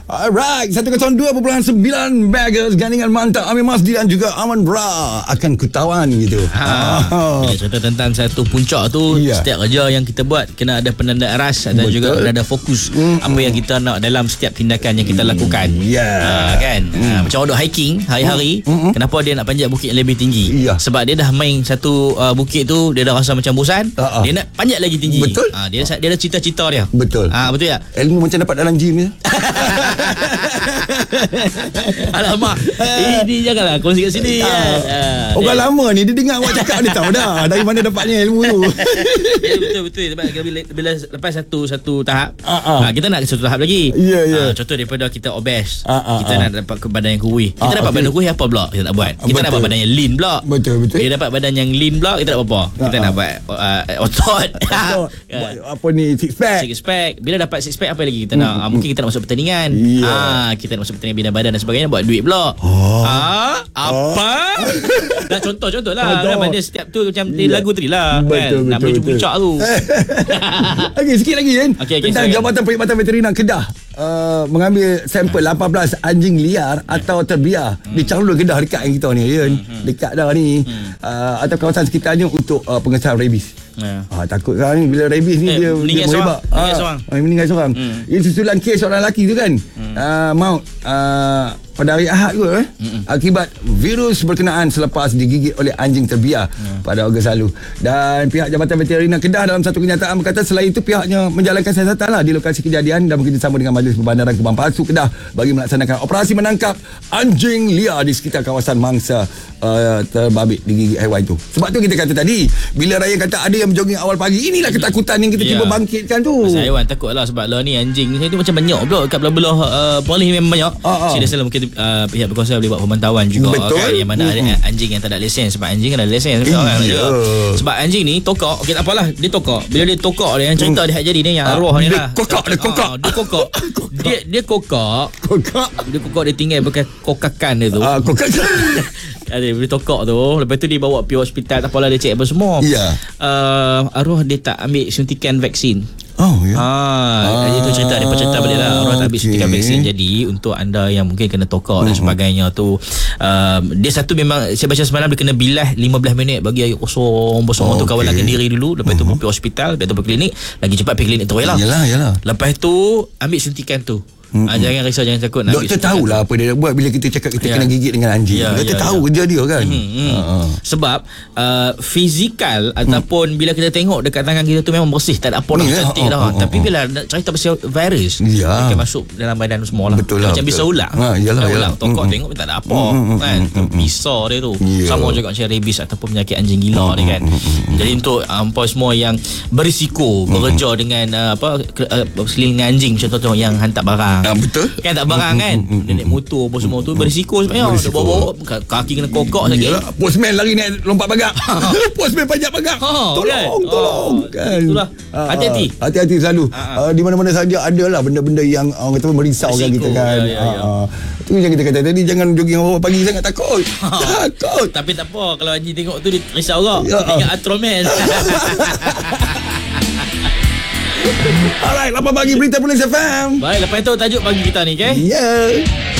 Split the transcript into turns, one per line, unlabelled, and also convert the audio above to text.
Alright, 102.9 MHz Gandingan Mantap Amir Masdi dan juga Aman Bra akan kutawan gitu.
Bila cerita tentang satu puncak tu, setiap kerja yang kita buat kena ada penanda aras dan juga kena ada fokus apa yang kita nak dalam setiap tindakan yang kita lakukan. Kan? Macam orang hiking hari-hari, kenapa dia nak panjat bukit yang lebih tinggi? Sebab dia dah main satu bukit tu, dia dah rasa macam bosan, dia nak panjat lagi tinggi.
Betul.
Dia ada cita-cita dia.
Betul.
Betul tak?
Ilmu macam dapat dalam gym je.
Alamak, ini janganlah kongsi kat sini kan.
Orang lama ni dia dengar awak cakap dia tahu dah dari mana dapatnya ilmu tu.
Betul. Sebab bila lepas satu tahap, kita nak satu tahap lagi. Contoh daripada kita obes, kita nak dapat badan yang kurus. Kita dapat badan kurus apa pula kita nak buat? Kita nak dapat badan yang lean pula. Betul. Dia dapat badan yang lean pula, kita nak buat apa? Kita nak buat otot.
Apa ni, six
pack. Bila dapat six pack, apa lagi kita nak? Mungkin kita nak masuk pertandingan. Kita nak masuk pertandingan bina badan dan sebagainya, buat duit pula. Apa? Dah contoh lah. Pada setiap tu macam lagu tadi lah.
Betul.
Nak menuju puncak tu.
Okey, sikit lagi kan. Tentang Jabatan Perkhidmatan Veterina Kedah mengambil sampel 18 anjing liar atau terbiar di Changlun Kedah, dekat yang kita ni kan. Dekat dah ni. Atau kawasan sekitarnya untuk pengesahan rabies. Takut sekarang ni bila rabies ni dia meninggal seorang. Ini susulan kes seorang lelaki tu kan, maut pada hari Ahad kot akibat virus berkenaan selepas digigit oleh anjing terbiar pada Ogos lalu. Dan pihak Jabatan Veterina Kedah dalam satu kenyataan berkata selain itu pihaknya menjalankan siasatan di lokasi kejadian dan bekerjasama dengan Majlis Pembandaran Kebun Palsu Kedah bagi melaksanakan operasi menangkap anjing liar di sekitar kawasan mangsa terbabit digigit haiwan itu. Sebab tu kita kata tadi, bila Raya kata ada yang berjoging awal pagi, inilah ketakutan yang kita cuba bangkitkan tu.
Pasal haiwan takut lah, sebab lah ni anjing saya tu macam banyak pula kat belah-belah polis memang banyak. Saya rasa mungkin pihak berkuasa boleh buat pemantauan juga kan, yang mana ada anjing yang tak ada lesen, sebab anjing kan ada lesen kan. Sebab anjing ni tokak, okey tak apalah, dia tokak. Bila dia tokak, dia yang cerita dia jadi ni yang arwah ni lah. Dia kokak, dia tinggal bekas kokakan dia tu. Dia boleh tokak tu. Lepas tu dia bawa pergi hospital, tak apalah, dia cek apa semua. Arwah dia tak ambil suntikan vaksin. Itu cerita dia cerita balik lah. Arwah tak ambil suntikan vaksin. Jadi untuk anda yang mungkin kena tokak dan sebagainya tu, dia satu memang saya baca semalam dia kena bilas 15 minit bagi air kosong tu, kawankan diri dulu. Lepas tu pergi hospital, lepas tu pergi klinik, lagi cepat pergi klinik terus lah.
Yalah.
Lepas tu ambil suntikan tu. Jangan risau, jangan takut.
Doktor tahulah apa dia buat bila kita cakap kita kena gigit dengan anjing. Doktor tahu kerja dia kan.
Sebab fizikal ataupun bila kita tengok dekat tangan kita tu memang bersih, tak ada apa dah, cantik dah. Tapi bila cerita pasal virus, dia akan masuk dalam badan semua lah.
Betul lah,
macam bisa ulang. Ulang tokok tengok tak ada apa kan. Bisa dia tu. Sama juga macam rabies ataupun penyakit anjing gila ni kan. Jadi untuk semua yang berisiko bekerja dengan seling anjing, contoh yang hantar barang,
betul
kan, tak barang kan, dia naik motor apa semua tu berisiko sebenarnya. Dia bawa kaki kena kokok lagi.
Postman lari naik lompat pagar. Postman panjat pagar. Tolong kan.
Itulah, hati-hati
selalu. Di mana-mana saja ada lah benda-benda yang orang kata merisaukan kita kan. Itu yang kita kata tadi, jangan jogging awal pagi sangat, takut.
Tapi tak apa, kalau Haji tengok tu dia risau kau. Ingat Ultraman.
Alright, 8 pagi berita Police FM.
Baik, lepas itu tajuk pagi kita ni, okay?